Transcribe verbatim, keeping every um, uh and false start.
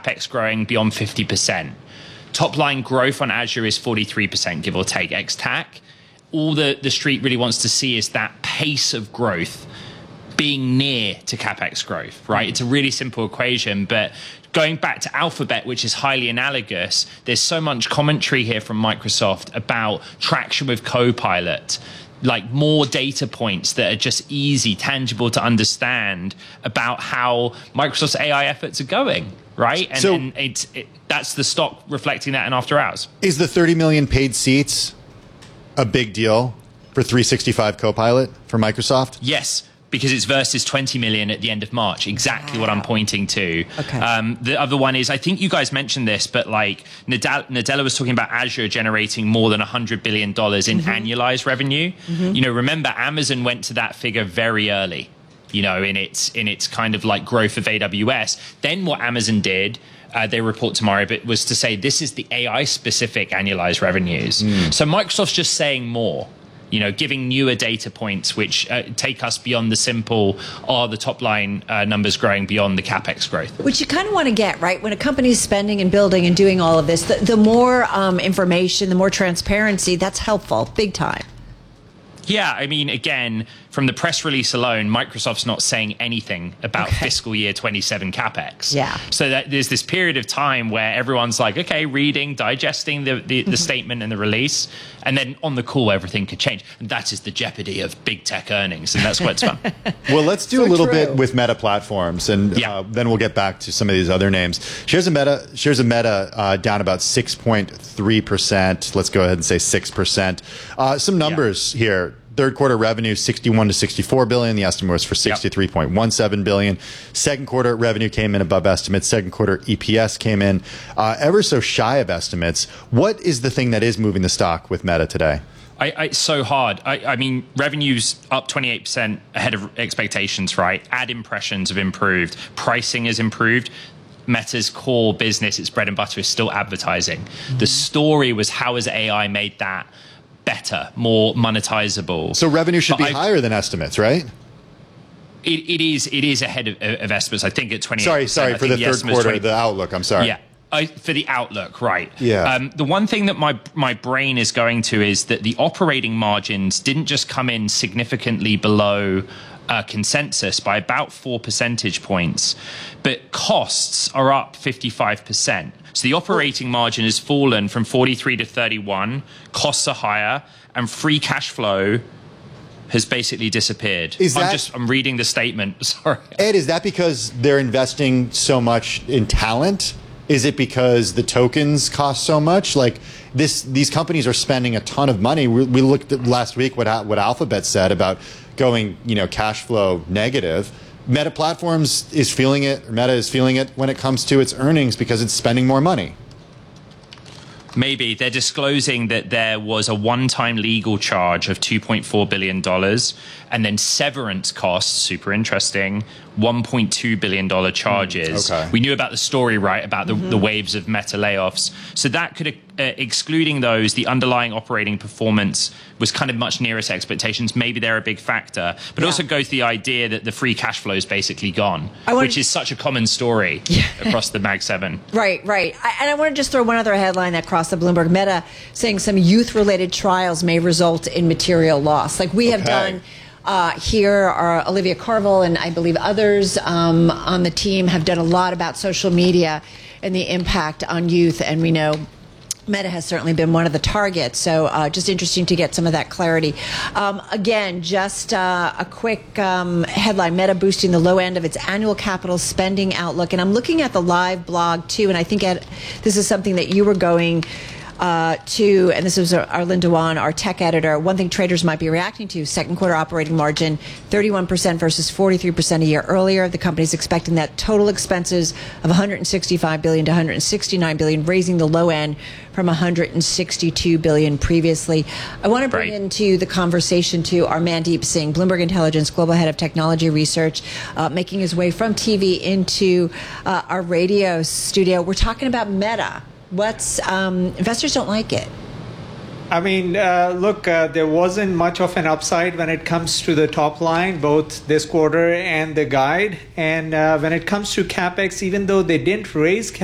CapEx growing beyond fifty percent. Top line growth on Azure is forty-three percent, give or take, ex-tac. All the, the street really wants to see is that pace of growth being near to CapEx growth, right? It's a really simple equation, but going back to Alphabet, which is highly analogous, there's so much commentary here from Microsoft about traction with Copilot, like more data points that are just easy, tangible to understand about how Microsoft's A I efforts are going, right? And, so, and it's, it, that's the stock reflecting that in after hours. Is the thirty million paid seats a big deal for three sixty-five Copilot for Microsoft? Yes, because it's versus twenty million at the end of March. Exactly wow. what I'm pointing to. Okay. Um, the other one is, I think you guys mentioned this, but like Nadella, Nadella was talking about Azure generating more than one hundred billion dollars in mm-hmm. annualized revenue. Mm-hmm. You know, remember Amazon went to that figure very early, you know, in its in its kind of like growth of A W S. Then what Amazon did, Uh, they report tomorrow, but was to say this is the A I-specific annualized revenues. Mm. So Microsoft's just saying more, you know, giving newer data points which uh, take us beyond the simple, are the top-line uh, numbers growing beyond the CapEx growth? Which you kind of want to get, right? When a company is spending and building and doing all of this, the, the more um, information, the more transparency, that's helpful, big time. Yeah, I mean, again, from the press release alone, Microsoft's not saying anything about okay. fiscal year twenty-seven CapEx. Yeah. So that there's this period of time where everyone's like, okay, reading, digesting the, the, the statement and the release, and then on the call, everything could change. And that is the jeopardy of big tech earnings, and that's what's fun. Well, let's do so a little true. bit with Meta Platforms, and yeah. uh, then we'll get back to some of these other names. Shares of Meta, shares of Meta uh, down about six point three percent. Let's go ahead and say six percent. Uh, some numbers yeah. here. Third quarter revenue, sixty-one to sixty-four billion. The estimate was for sixty-three point one seven billion. Second quarter revenue came in above estimates. Second quarter E P S came in uh, ever so shy of estimates. What is the thing that is moving the stock with Meta today? I, I, it's so hard. I, I mean, revenue's up twenty-eight percent ahead of expectations, right? Ad impressions have improved. Pricing has improved. Meta's core business, its bread and butter, is still advertising. Mm-hmm. The story was, how has A I made that better, more monetizable? So revenue should but be I've, higher than estimates, right? It, it is. It is ahead of, of estimates. I think at twenty. Sorry, sorry for the, the third quarter, twenty, the outlook. I'm sorry. Yeah, I, for the outlook, right? Yeah. Um, the one thing that my my brain is going to is that the operating margins didn't just come in significantly below uh, consensus by about four percentage points, but costs are up fifty-five percent. So the operating margin has fallen from forty-three to thirty-one, costs are higher, and free cash flow has basically disappeared. Is that, I'm just I'm reading the statement. Sorry. Ed, is that because they're investing so much in talent? Is it because the tokens cost so much? Like this, these companies are spending a ton of money. We, we looked at last week what what Alphabet said about going, you know, cash flow negative. Meta Platforms is feeling it, or Meta is feeling it when it comes to its earnings because it's spending more money. Maybe. They're disclosing that there was a one-time legal charge of two point four billion dollars and then severance costs, super interesting, one point two billion dollars charges. Mm, okay. We knew about the story, right, about the, mm-hmm. the waves of Meta layoffs. So that could, uh, excluding those, the underlying operating performance was kind of much nearest expectations. Maybe they're a big factor. But yeah. also goes to the idea that the free cash flow is basically gone, wanna, which is such a common story yeah. across the Mag seven. Right, right. I, and I want to just throw one other headline that crossed the Bloomberg. Meta saying some youth-related trials may result in material loss. Like we have okay. done... Uh, here are Olivia Carvel and I believe others um, on the team have done a lot about social media and the impact on youth. And we know Meta has certainly been one of the targets. So uh, just interesting to get some of that clarity. Um, again, just uh, a quick um, headline, Meta boosting the low end of its annual capital spending outlook. And I'm looking at the live blog too. And I think at, this is something that you were going Uh, to, and this was Arlene Dewan, our tech editor, one thing traders might be reacting to, second quarter operating margin, thirty-one percent versus forty-three percent a year earlier. The company's expecting that total expenses of one hundred sixty-five billion dollars to one hundred sixty-nine billion dollars, raising the low end from one hundred sixty-two billion dollars previously. I want to bring right. into the conversation to our Mandeep Singh, Bloomberg Intelligence Global Head of Technology Research, uh, making his way from T V into uh, our radio studio. We're talking about Meta. What's um, investors don't like it. I mean, uh, look, uh, there wasn't much of an upside when it comes to the top line, both this quarter and the guide. And uh, when it comes to CapEx, even though they didn't raise